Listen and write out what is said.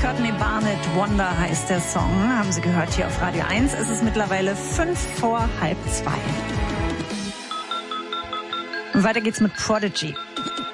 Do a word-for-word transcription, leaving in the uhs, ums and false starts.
Courtney Barnett, Wonder heißt der Song. Haben Sie gehört hier auf Radio eins. Es ist mittlerweile fünf vor halb zwei. Und weiter geht's mit Prodigy.